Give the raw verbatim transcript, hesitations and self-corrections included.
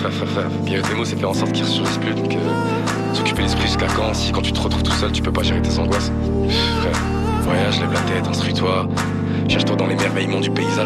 frère, frère, frère. Guérir tes mots, c'est faire en sorte qu'ils ressurgissent plus. Donc, euh, s'occuper l'esprit jusqu'à quand? Si quand tu te retrouves tout seul, tu peux pas gérer tes angoisses. Frère, voyage, lève la tête, instruis-toi. Cherche-toi dans l'émerveillement du paysage.